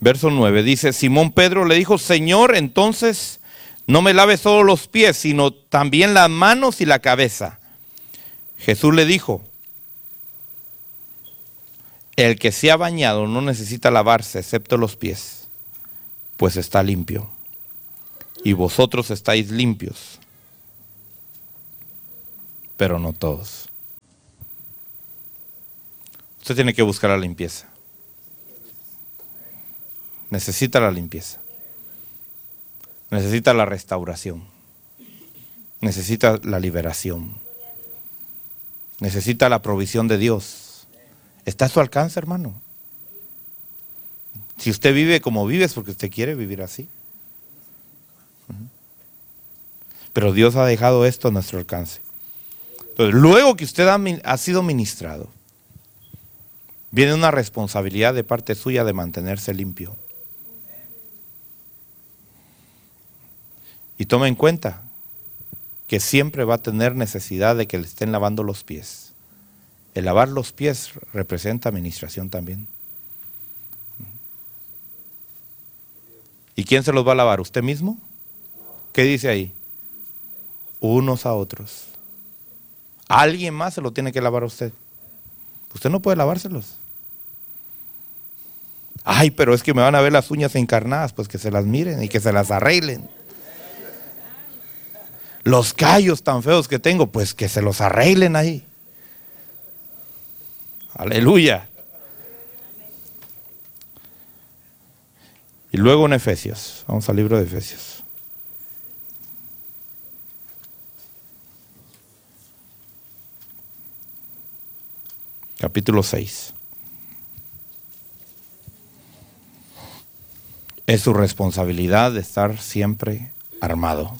Verso 9 dice, Simón Pedro le dijo, Señor, entonces no me laves solo los pies, sino también las manos y la cabeza. Jesús le dijo, el que se ha bañado no necesita lavarse excepto los pies, pues está limpio. Y vosotros estáis limpios, pero no todos. Usted tiene que buscar la limpieza. Necesita la limpieza. Necesita la restauración. Necesita la liberación. Necesita la provisión de Dios. Está a su alcance, hermano. Si usted vive como vive es porque usted quiere vivir así. Pero Dios ha dejado esto a nuestro alcance. Entonces, luego que usted ha sido ministrado, viene una responsabilidad de parte suya de mantenerse limpio. Y tome en cuenta que siempre va a tener necesidad de que le estén lavando los pies. El lavar los pies representa administración también. ¿Y quién se los va a lavar? ¿Usted mismo? ¿Qué dice ahí? Unos a otros. Alguien más se lo tiene que lavar a usted. Usted no puede lavárselos. Ay, pero es que me van a ver las uñas encarnadas. Pues que se las miren y que se las arreglen. Los callos tan feos que tengo, pues que se los arreglen ahí. Aleluya. Y luego en Efesios, vamos al libro de Efesios. Capítulo 6. Es su responsabilidad de estar siempre armado.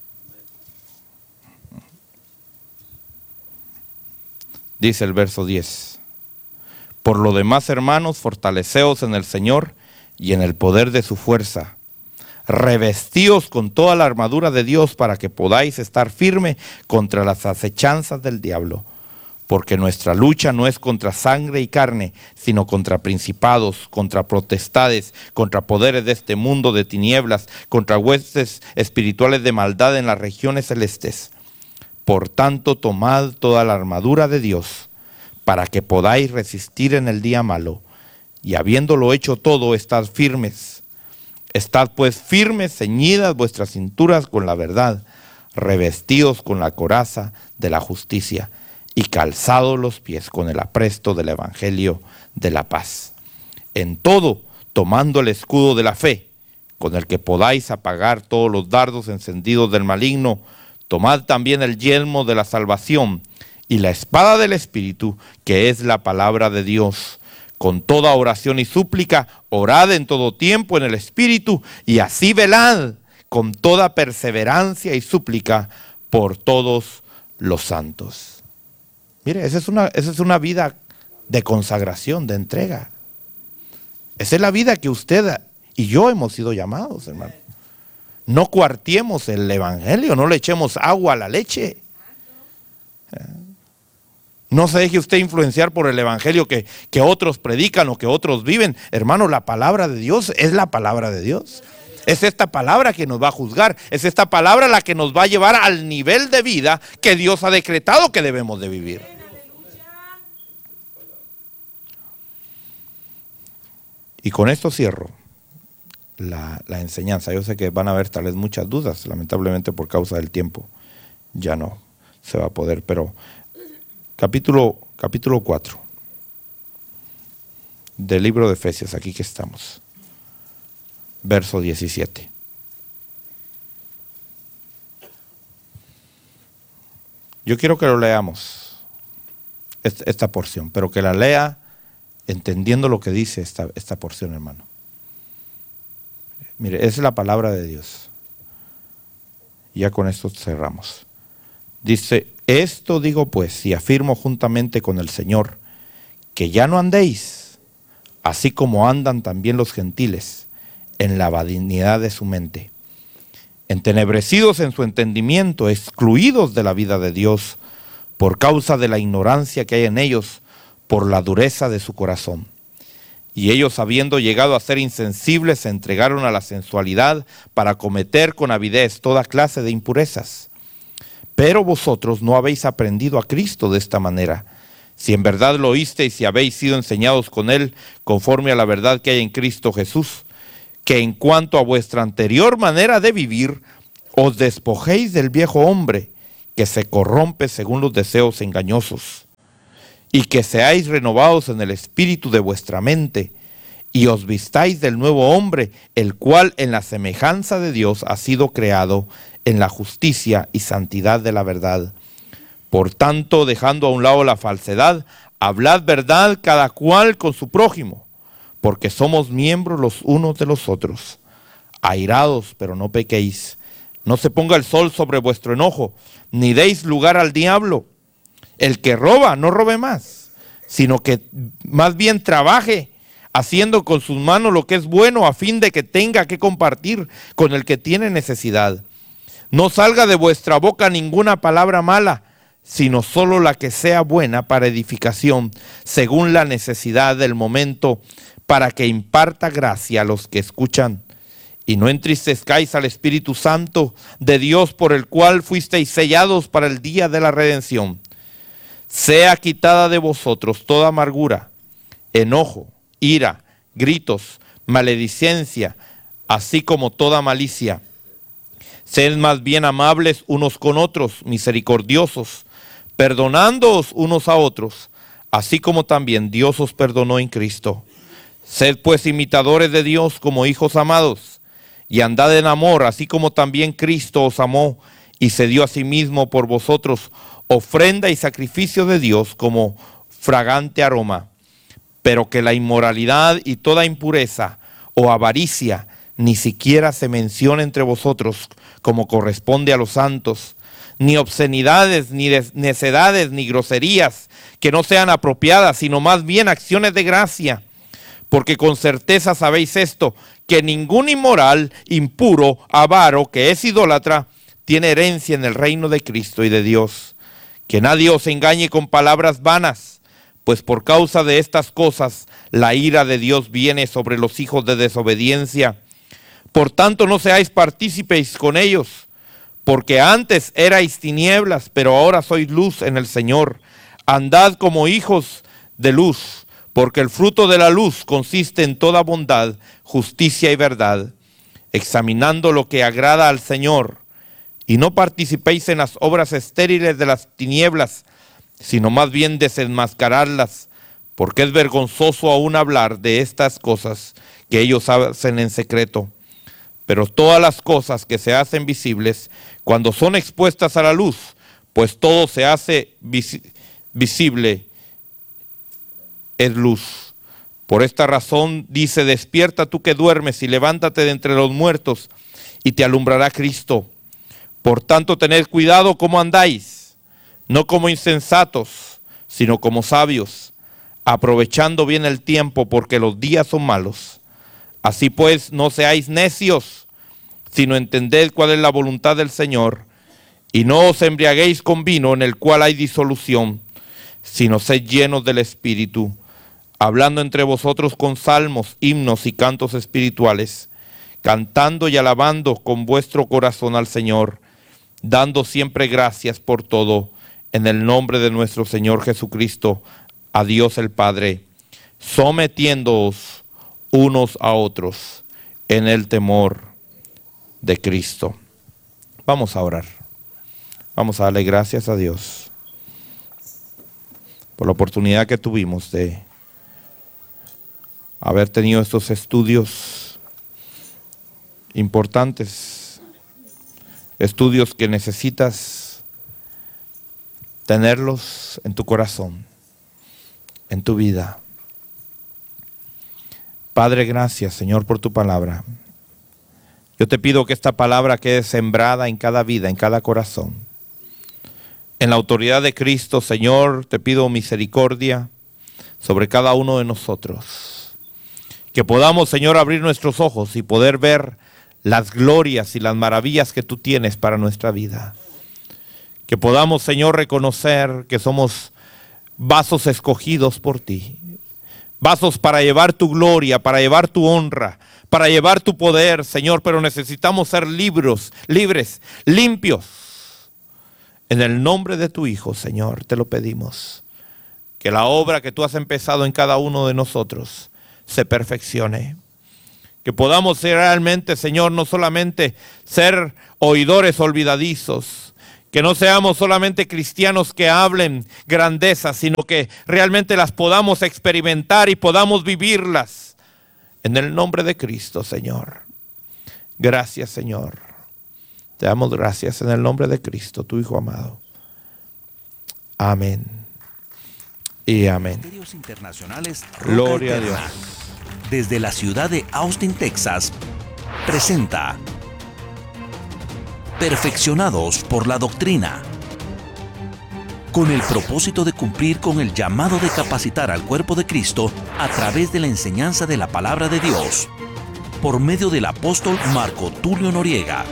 Dice el verso 10. Por lo demás, hermanos, fortaleceos en el Señor y en el poder de su fuerza. Revestíos con toda la armadura de Dios para que podáis estar firme contra las acechanzas del diablo. Porque nuestra lucha no es contra sangre y carne, sino contra principados, contra potestades, contra poderes de este mundo de tinieblas, contra huestes espirituales de maldad en las regiones celestes. Por tanto, tomad toda la armadura de Dios, para que podáis resistir en el día malo, y habiéndolo hecho todo, estad firmes. Estad pues firmes, ceñidas vuestras cinturas con la verdad, revestidos con la coraza de la justicia, y calzados los pies con el apresto del evangelio de la paz. En todo, tomando el escudo de la fe, con el que podáis apagar todos los dardos encendidos del maligno, tomad también el yelmo de la salvación y la espada del Espíritu, que es la palabra de Dios. Con toda oración y súplica, orad en todo tiempo en el Espíritu, y así velad con toda perseverancia y súplica por todos los santos. Mire, esa es una vida de consagración, de entrega. Esa es la vida que usted y yo hemos sido llamados, hermano. No cuartiemos el evangelio, no le echemos agua a la leche. No se deje usted influenciar por el evangelio que otros predican o que otros viven. Hermano, la palabra de Dios es la palabra de Dios. Es esta palabra que nos va a juzgar. Es esta palabra la que nos va a llevar al nivel de vida que Dios ha decretado que debemos de vivir. Y con esto cierro la enseñanza. Yo sé que van a haber tal vez muchas dudas, lamentablemente por causa del tiempo. Ya no se va a poder, pero capítulo 4 del libro de Efesios, aquí que estamos. Verso 17. Yo quiero que lo leamos, esta porción, pero que la lea entendiendo lo que dice esta porción, hermano. Mire, es la palabra de Dios. Ya con esto cerramos. Dice, esto digo pues, y afirmo juntamente con el Señor, que ya no andéis, así como andan también los gentiles, en la vanidad de su mente, entenebrecidos en su entendimiento, excluidos de la vida de Dios, por causa de la ignorancia que hay en ellos, por la dureza de su corazón. Y ellos, habiendo llegado a ser insensibles, se entregaron a la sensualidad para cometer con avidez toda clase de impurezas. Pero vosotros no habéis aprendido a Cristo de esta manera. Si en verdad lo oísteis y habéis sido enseñados con Él, conforme a la verdad que hay en Cristo Jesús, que en cuanto a vuestra anterior manera de vivir, os despojéis del viejo hombre, que se corrompe según los deseos engañosos, y que seáis renovados en el espíritu de vuestra mente, y os vistáis del nuevo hombre, el cual en la semejanza de Dios ha sido creado en la justicia y santidad de la verdad. Por tanto, dejando a un lado la falsedad, hablad verdad cada cual con su prójimo, porque somos miembros los unos de los otros. Airados, pero no pequéis. No se ponga el sol sobre vuestro enojo, ni deis lugar al diablo. El que roba, no robe más, sino que más bien trabaje, haciendo con sus manos lo que es bueno, a fin de que tenga que compartir con el que tiene necesidad. No salga de vuestra boca ninguna palabra mala, sino solo la que sea buena para edificación, según la necesidad del momento, para que imparta gracia a los que escuchan. Y no entristezcáis al Espíritu Santo de Dios, por el cual fuisteis sellados para el día de la redención. Sea quitada de vosotros toda amargura, enojo, ira, gritos, maledicencia, así como toda malicia. Sed más bien amables unos con otros, misericordiosos, perdonándoos unos a otros, así como también Dios os perdonó en Cristo. Sed pues imitadores de Dios como hijos amados, y andad en amor, así como también Cristo os amó y se dio a sí mismo por vosotros, ofrenda y sacrificio de Dios como fragante aroma. Pero que la inmoralidad y toda impureza o avaricia ni siquiera se mencione entre vosotros, como corresponde a los santos, ni obscenidades, ni necedades, ni groserías, que no sean apropiadas, sino más bien acciones de gracia. Porque con certeza sabéis esto, que ningún inmoral, impuro, avaro, que es idólatra, tiene herencia en el reino de Cristo y de Dios. Que nadie os engañe con palabras vanas, pues por causa de estas cosas la ira de Dios viene sobre los hijos de desobediencia. Por tanto, no seáis partícipes con ellos, porque antes erais tinieblas, pero ahora sois luz en el Señor. Andad como hijos de luz, porque el fruto de la luz consiste en toda bondad, justicia y verdad, examinando lo que agrada al Señor. Y no participéis en las obras estériles de las tinieblas, sino más bien desenmascararlas, porque es vergonzoso aún hablar de estas cosas que ellos hacen en secreto. Pero todas las cosas que se hacen visibles, cuando son expuestas a la luz, pues todo se hace visible, es luz. Por esta razón dice: despierta tú que duermes y levántate de entre los muertos, y te alumbrará Cristo. Por tanto, tened cuidado cómo andáis, no como insensatos, sino como sabios, aprovechando bien el tiempo, porque los días son malos. Así pues, no seáis necios, sino entended cuál es la voluntad del Señor, y no os embriaguéis con vino, en el cual hay disolución, sino sed llenos del Espíritu, hablando entre vosotros con salmos, himnos y cantos espirituales, cantando y alabando con vuestro corazón al Señor, dando siempre gracias por todo, en el nombre de nuestro Señor Jesucristo, a Dios el Padre, sometiéndoos unos a otros en el temor de Cristo. Vamos a orar. Vamos a darle gracias a Dios por la oportunidad que tuvimos de haber tenido estos estudios importantes, estudios que necesitas tenerlos en tu corazón, en tu vida. Padre, gracias, Señor, por tu palabra. Yo te pido que esta palabra quede sembrada en cada vida, en cada corazón. En la autoridad de Cristo, Señor, te pido misericordia sobre cada uno de nosotros. Que podamos, Señor, abrir nuestros ojos y poder ver las glorias y las maravillas que tú tienes para nuestra vida. Que podamos, Señor, reconocer que somos vasos escogidos por ti, vasos para llevar tu gloria, para llevar tu honra, para llevar tu poder, Señor, pero necesitamos ser libres, limpios. En el nombre de tu Hijo, Señor, te lo pedimos. Que la obra que tú has empezado en cada uno de nosotros se perfeccione. Que podamos ser realmente, Señor, no solamente ser oidores olvidadizos, que no seamos solamente cristianos que hablen grandezas, sino que realmente las podamos experimentar y podamos vivirlas. En el nombre de Cristo, Señor. Gracias, Señor. Te damos gracias en el nombre de Cristo, tu Hijo amado. Amén. Y amén. Ministerios Internacionales Roca Gloria a Eterna, Dios. desde la ciudad de Austin, Texas, presenta Perfeccionados por la Doctrina, con el propósito de cumplir con el llamado de capacitar al cuerpo de Cristo a través de la enseñanza de la palabra de Dios, por medio del apóstol Marco Tulio Noriega.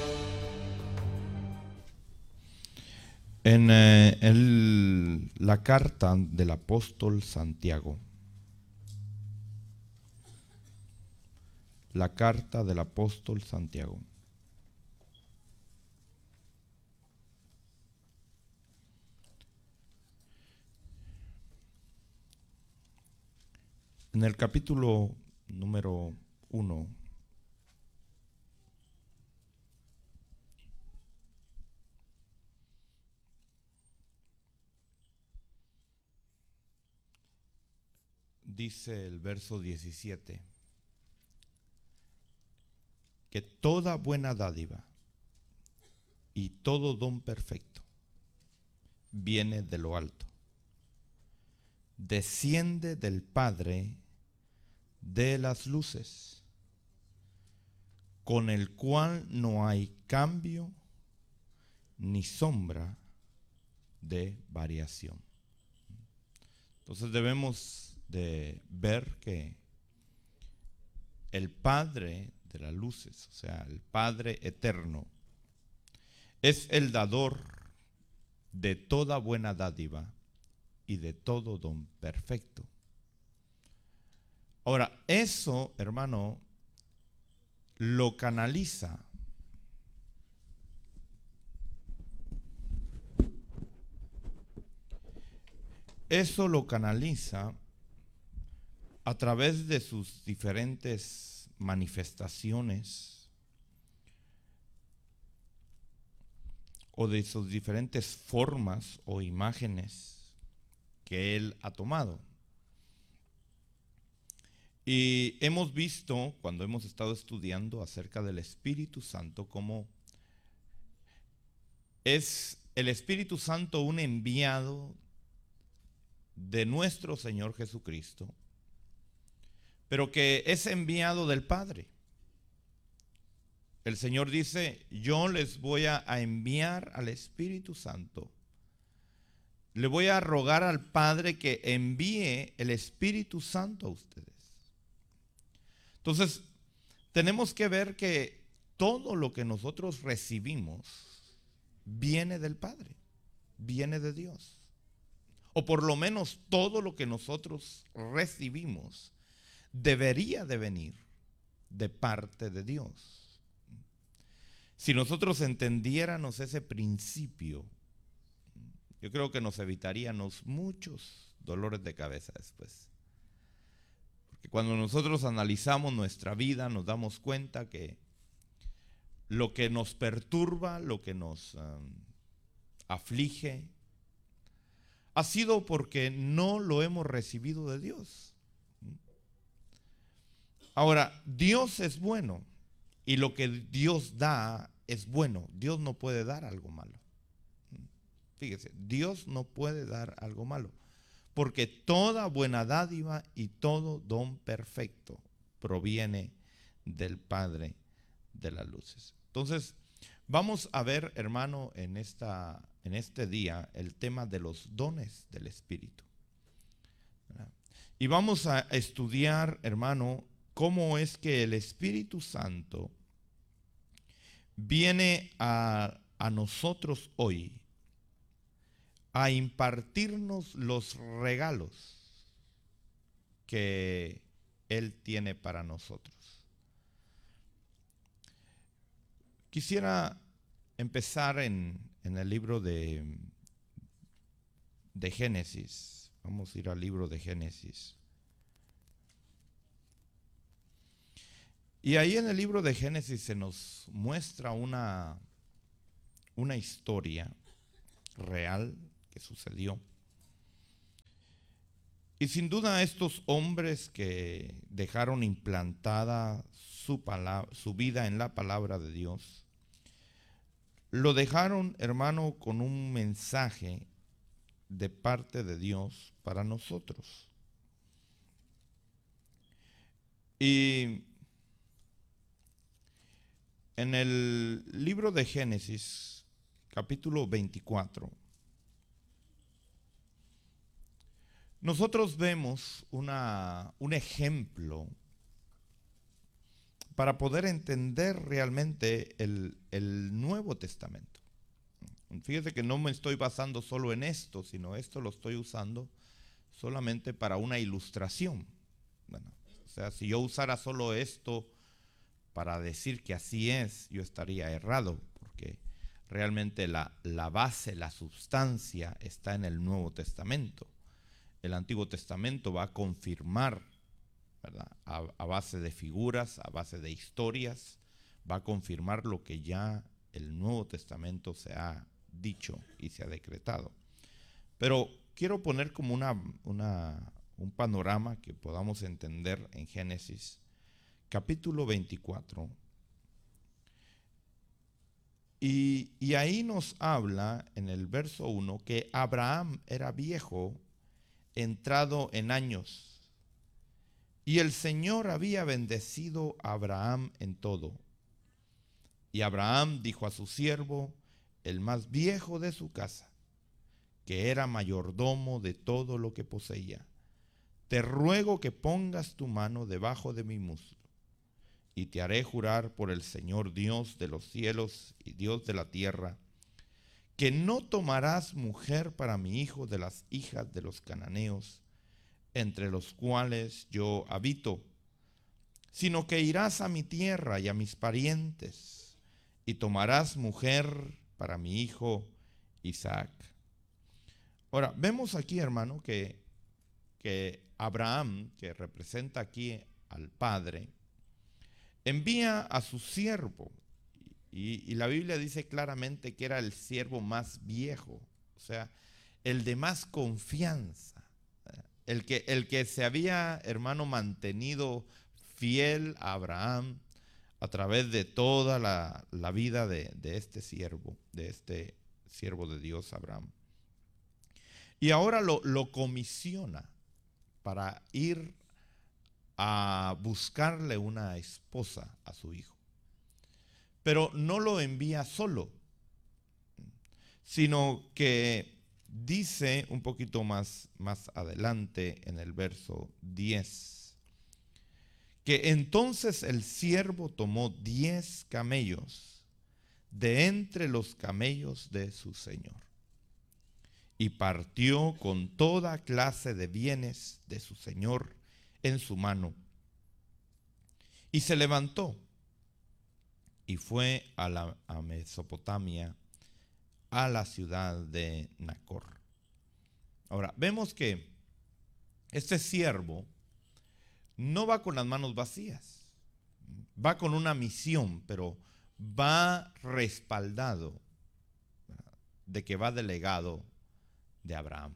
En la carta del apóstol Santiago. La carta del apóstol Santiago. En el capítulo número 1, dice el verso 17, que toda buena dádiva y todo don perfecto viene de lo alto, desciende del Padre de las luces, con el cual no hay cambio ni sombra de variación. Entonces debemos de ver que el Padre de las luces, o sea, el Padre eterno, es el dador de toda buena dádiva y de todo don perfecto. Ahora, eso, hermano, lo canaliza a través de sus diferentes manifestaciones o de sus diferentes formas o imágenes que Él ha tomado. Y hemos visto, cuando hemos estado estudiando acerca del Espíritu Santo, cómo es el Espíritu Santo un enviado de nuestro Señor Jesucristo, pero que es enviado del Padre. El Señor dice: yo les voy a enviar al Espíritu Santo. Le voy a rogar al Padre que envíe el Espíritu Santo a ustedes. Entonces, tenemos que ver que todo lo que nosotros recibimos viene del Padre, viene de Dios. O por lo menos todo lo que nosotros recibimos debería de venir de parte de Dios. Si nosotros entendiéramos ese principio, yo creo que nos evitaríamos muchos dolores de cabeza después. Porque cuando nosotros analizamos nuestra vida, nos damos cuenta que lo que nos perturba, lo que nos aflige, ha sido porque no lo hemos recibido de Dios. Ahora, Dios es bueno y lo que Dios da es bueno. Dios no puede dar algo malo. Fíjese, Dios no puede dar algo malo, porque toda buena dádiva y todo don perfecto proviene del Padre de las luces. Entonces, vamos a ver, hermano, en este día el tema de los dones del Espíritu. Y vamos a estudiar, hermano, cómo es que el Espíritu Santo viene a nosotros hoy a impartirnos los regalos que Él tiene para nosotros. Quisiera empezar en el libro de Génesis. Vamos a ir al libro de Génesis. Y ahí en el libro de Génesis se nos muestra una historia real que sucedió. Y sin duda estos hombres que dejaron implantada su vida en la palabra de Dios, lo dejaron, hermano, con un mensaje de parte de Dios para nosotros. Y en el libro de Génesis, capítulo 24, nosotros vemos un ejemplo para poder entender realmente el Nuevo Testamento. Fíjese que no me estoy basando solo en esto, sino esto lo estoy usando solamente para una ilustración. Bueno, o sea, si yo usara solo esto para decir que así es, yo estaría errado, porque realmente la base, la sustancia está en el Nuevo Testamento. El Antiguo Testamento va a confirmar, ¿verdad?, a base de figuras, a base de historias, va a confirmar lo que ya el Nuevo Testamento se ha dicho y se ha decretado. Pero quiero poner como un panorama que podamos entender en Génesis, capítulo 24. Y ahí nos habla en el verso 1 que Abraham era viejo, entrado en años, y el Señor había bendecido a Abraham en todo. Y Abraham dijo a su siervo, el más viejo de su casa, que era mayordomo de todo lo que poseía: te ruego que pongas tu mano debajo de mi muslo, y te haré jurar por el Señor Dios de los cielos y Dios de la tierra, que no tomarás mujer para mi hijo de las hijas de los cananeos, entre los cuales yo habito, sino que irás a mi tierra y a mis parientes, y tomarás mujer para mi hijo Isaac. Ahora, vemos aquí, hermano, que Abraham, que representa aquí al Padre, envía a su siervo, y la Biblia dice claramente que era el siervo más viejo, o sea, el de más confianza, el que se había, hermano, mantenido fiel a Abraham a través de toda la vida de este siervo de Dios, Abraham. Y ahora lo comisiona para ir a buscarle una esposa a su hijo. Pero no lo envía solo, sino que dice un poquito más adelante en el verso 10, que entonces el siervo tomó 10 camellos de entre los camellos de su señor, y partió con toda clase de bienes de su señor en su mano, y se levantó y fue a Mesopotamia, a la ciudad de Nacor. Ahora, vemos que este siervo no va con las manos vacías, va con una misión, pero va respaldado de que va delegado de Abraham.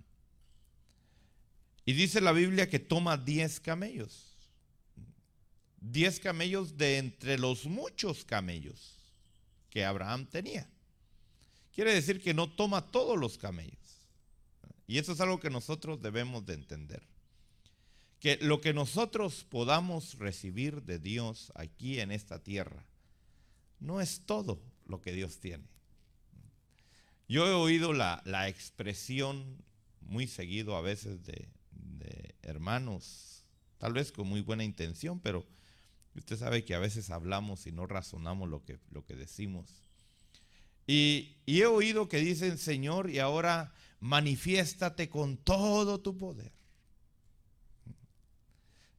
Y dice la Biblia que toma 10 camellos. 10 camellos de entre los muchos camellos que Abraham tenía. Quiere decir que no toma todos los camellos. Y eso es algo que nosotros debemos de entender. Que lo que nosotros podamos recibir de Dios aquí en esta tierra no es todo lo que Dios tiene. Yo he oído la expresión muy seguido a veces de hermanos, tal vez con muy buena intención, pero usted sabe que a veces hablamos y no razonamos lo que decimos. Y he oído que dicen, Señor, y ahora manifiéstate con todo tu poder.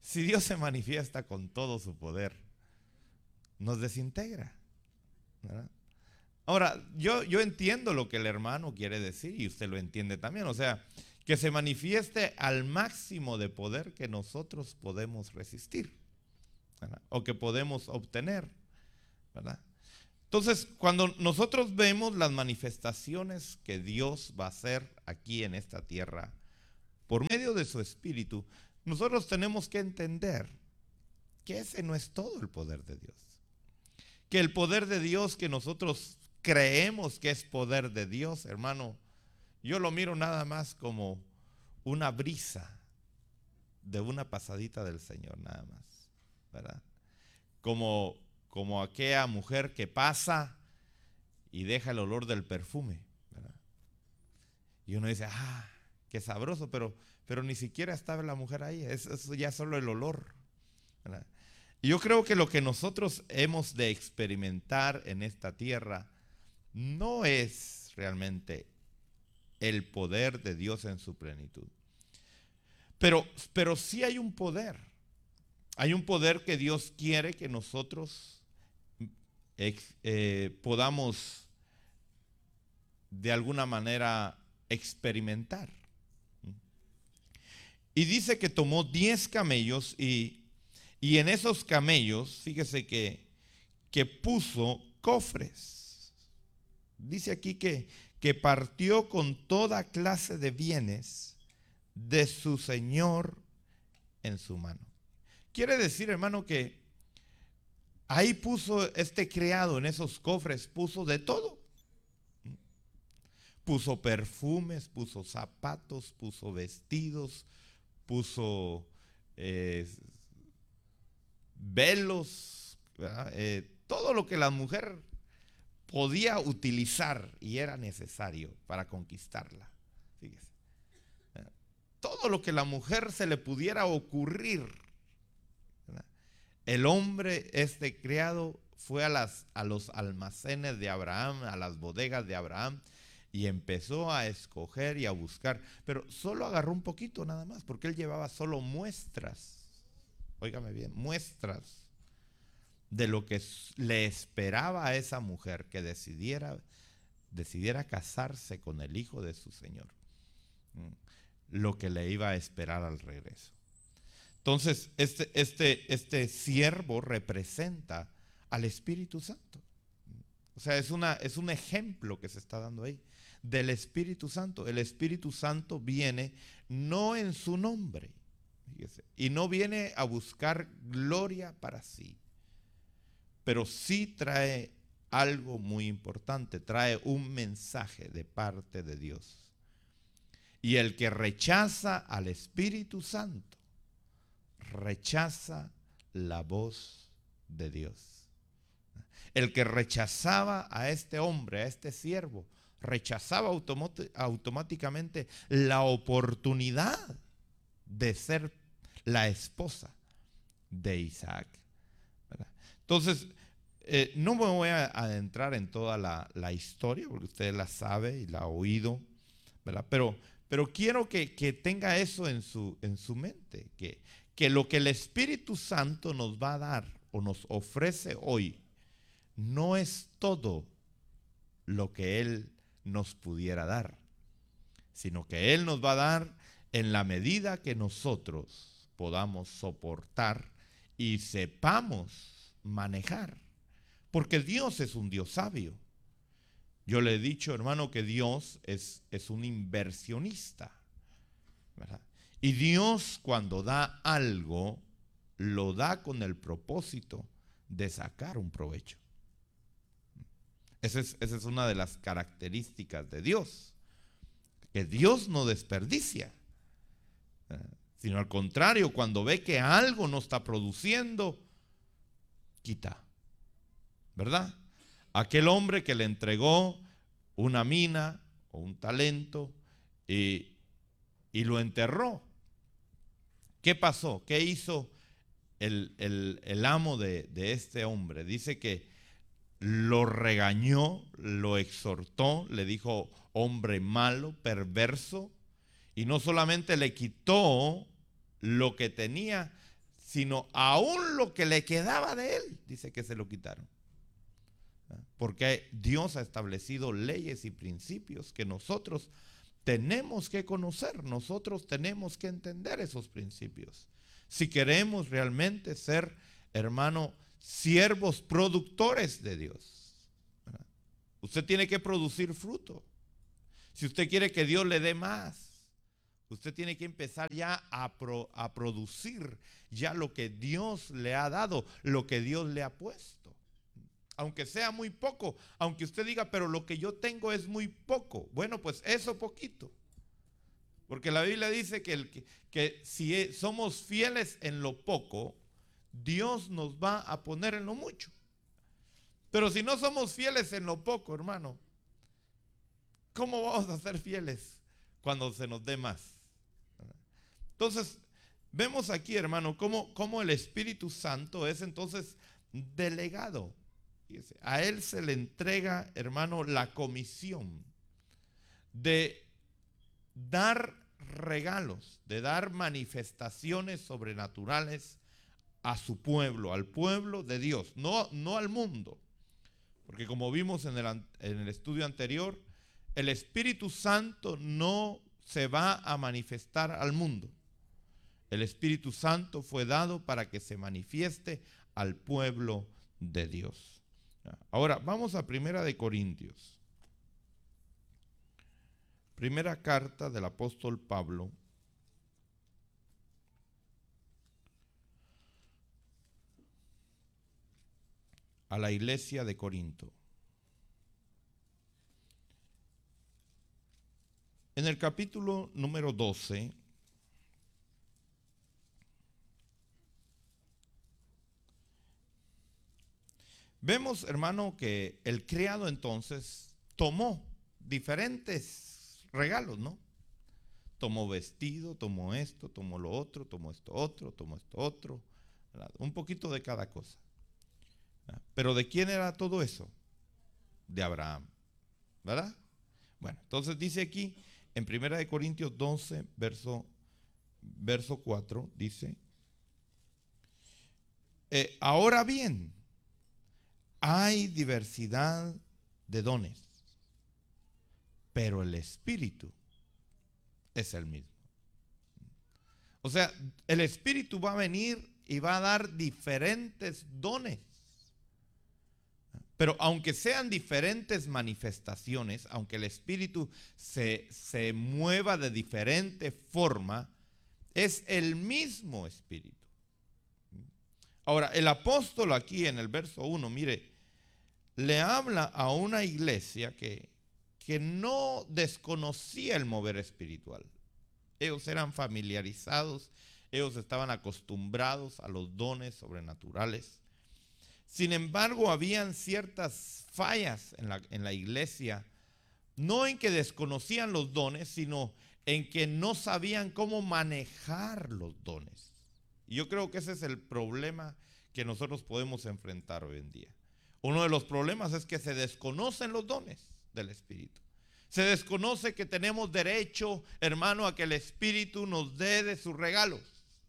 Si Dios se manifiesta con todo su poder, nos desintegra, ¿verdad? Ahora, yo entiendo lo que el hermano quiere decir y usted lo entiende también. O sea, que se manifieste al máximo de poder que nosotros podemos resistir, ¿verdad? O que podemos obtener, ¿verdad? Entonces, cuando nosotros vemos las manifestaciones que Dios va a hacer aquí en esta tierra por medio de su Espíritu, nosotros tenemos que entender que ese no es todo el poder de Dios. Que el poder de Dios que nosotros creemos que es poder de Dios, hermano, yo lo miro nada más como una brisa de una pasadita del Señor, nada más, ¿verdad? Como aquella mujer que pasa y deja el olor del perfume, ¿verdad? Y uno dice, qué sabroso, pero ni siquiera estaba la mujer ahí, es ya solo el olor, ¿verdad? Y yo creo que lo que nosotros hemos de experimentar en esta tierra no es realmente el poder de Dios en su plenitud. Pero sí hay un poder. Hay un poder que Dios quiere que nosotros podamos de alguna manera experimentar. Y dice que tomó 10 camellos y en esos camellos, fíjese que puso cofres. Dice aquí que partió con toda clase de bienes de su señor en su mano. Quiere decir, hermano, que ahí puso este criado, en esos cofres, puso de todo. Puso perfumes, puso zapatos, puso vestidos, puso velos, todo lo que la mujer podía utilizar y era necesario para conquistarla. Fíjese. Todo lo que la mujer se le pudiera ocurrir, ¿verdad? El hombre, este criado, fue a los almacenes de Abraham, a las bodegas de Abraham, y empezó a escoger y a buscar, pero solo agarró un poquito nada más, porque él llevaba solo muestras, óigame bien, muestras de lo que le esperaba a esa mujer que decidiera casarse con el hijo de su señor, lo que le iba a esperar al regreso. Entonces, este siervo representa al Espíritu Santo. O sea, es un ejemplo que se está dando ahí del Espíritu Santo. El Espíritu Santo viene no en su nombre, fíjese, y no viene a buscar gloria para sí, pero sí trae algo muy importante, trae un mensaje de parte de Dios. Y el que rechaza al Espíritu Santo, rechaza la voz de Dios. El que rechazaba a este hombre, a este siervo, rechazaba automáticamente la oportunidad de ser la esposa de Isaac, ¿verdad? Entonces, no me voy a adentrar en toda la historia, porque usted la sabe y la ha oído, ¿verdad? Pero quiero que tenga eso en su mente, que lo que el Espíritu Santo nos va a dar o nos ofrece hoy no es todo lo que Él nos pudiera dar, sino que Él nos va a dar en la medida que nosotros podamos soportar y sepamos manejar, porque Dios es un Dios sabio. Yo le he dicho, hermano, que Dios es un inversionista, ¿verdad? Y Dios, cuando da algo, lo da con el propósito de sacar un provecho. Esa es una de las características de Dios, que Dios no desperdicia, sino al contrario, cuando ve que algo no está produciendo, quita, ¿verdad? Aquel hombre que le entregó una mina o un talento y lo enterró. ¿Qué pasó? ¿Qué hizo el amo de este hombre? Dice que lo regañó, lo exhortó, le dijo hombre malo, perverso, y no solamente le quitó lo que tenía, sino aún lo que le quedaba de él, dice que se lo quitaron. Porque Dios ha establecido leyes y principios que nosotros tenemos que conocer, nosotros tenemos que entender esos principios. Si queremos realmente ser, hermano, siervos productores de Dios, ¿verdad? Usted tiene que producir fruto. Si usted quiere que Dios le dé más, usted tiene que empezar ya a producir ya lo que Dios le ha dado, lo que Dios le ha puesto. Aunque sea muy poco, aunque usted diga, pero lo que yo tengo es muy poco. Bueno, pues eso poquito. Porque la Biblia dice que si somos fieles en lo poco, Dios nos va a poner en lo mucho. Pero si no somos fieles en lo poco, hermano, ¿cómo vamos a ser fieles cuando se nos dé más? Entonces, vemos aquí, hermano, cómo el Espíritu Santo es entonces delegado. A él se le entrega, hermano, la comisión de dar regalos, de dar manifestaciones sobrenaturales a su pueblo, al pueblo de Dios, no al mundo. Porque como vimos en el estudio anterior, el Espíritu Santo no se va a manifestar al mundo. El Espíritu Santo fue dado para que se manifieste al pueblo de Dios. Ahora, vamos a Primera de Corintios. Primera carta del apóstol Pablo. A la iglesia de Corinto. En el capítulo número 12, vemos, hermano, que el criado entonces tomó diferentes regalos, ¿no? Tomó vestido, tomó esto, tomó lo otro, tomó esto otro, ¿verdad? Un poquito de cada cosa. ¿Verdad? Pero ¿de quién era todo eso? De Abraham, ¿verdad? Bueno, entonces dice aquí, en 1 Corintios 12, verso 4, dice, ahora bien, hay diversidad de dones, pero el Espíritu es el mismo. O sea, el Espíritu va a venir y va a dar diferentes dones. Pero aunque sean diferentes manifestaciones, aunque el Espíritu se mueva de diferente forma, es el mismo Espíritu. Ahora, el apóstol aquí en el verso 1, mire, le habla a una iglesia que no desconocía el mover espiritual. Ellos eran familiarizados, ellos estaban acostumbrados a los dones sobrenaturales. Sin embargo, habían ciertas fallas en la iglesia, no en que desconocían los dones, sino en que no sabían cómo manejar los dones. Y yo creo que ese es el problema que nosotros podemos enfrentar hoy en día. Uno de los problemas es que se desconocen los dones del Espíritu. Se desconoce que tenemos derecho, hermano, a que el Espíritu nos dé de sus regalos.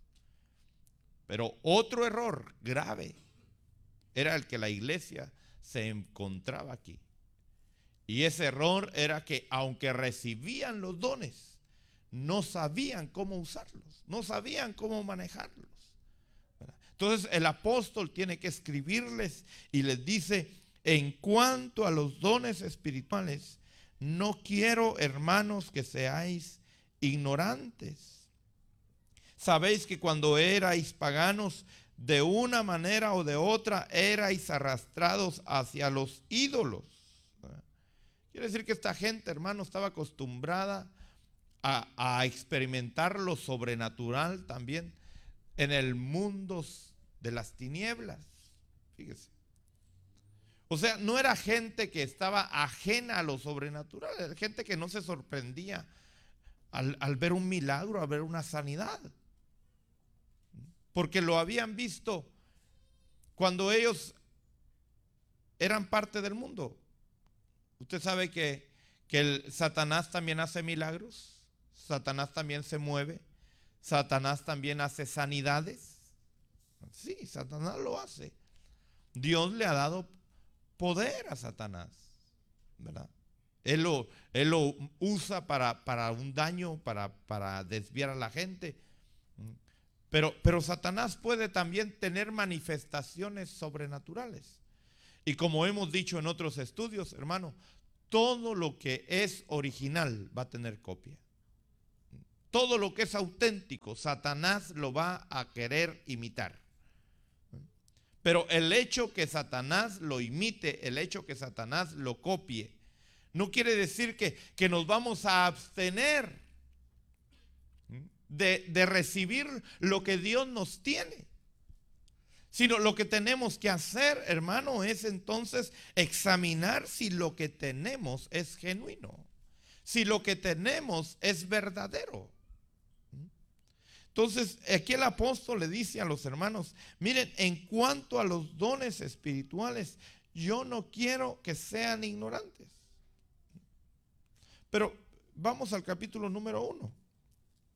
Pero otro error grave era el que la iglesia se encontraba aquí. Y ese error era que aunque recibían los dones, no sabían cómo usarlos, no sabían cómo manejarlos. Entonces el apóstol tiene que escribirles y les dice, en cuanto a los dones espirituales, no quiero, hermanos, que seáis ignorantes. Sabéis que cuando erais paganos, de una manera o de otra, erais arrastrados hacia los ídolos. Quiere decir que esta gente, hermano, estaba acostumbrada a experimentar lo sobrenatural también en el mundo de las tinieblas. Fíjese. O sea, no era gente que estaba ajena a lo sobrenatural, era gente que no se sorprendía al ver un milagro, al ver una sanidad. Porque lo habían visto cuando ellos eran parte del mundo. Usted sabe que Satanás también hace milagros, Satanás también se mueve, Satanás también hace sanidades. Sí, Satanás lo hace. Dios le ha dado poder a Satanás, ¿verdad? Él lo usa para un daño, para desviar a la gente. Pero Satanás puede también tener manifestaciones sobrenaturales. Y como hemos dicho en otros estudios, hermano, todo lo que es original va a tener copia. Todo lo que es auténtico, Satanás lo va a querer imitar. Pero el hecho que Satanás lo imite, el hecho que Satanás lo copie, no quiere decir que nos vamos a abstener de recibir lo que Dios nos tiene. Sino lo que tenemos que hacer, hermano, es entonces examinar si lo que tenemos es genuino, si lo que tenemos es verdadero. Entonces, aquí el apóstol le dice a los hermanos, miren, en cuanto a los dones espirituales, yo no quiero que sean ignorantes. Pero vamos al capítulo número 1.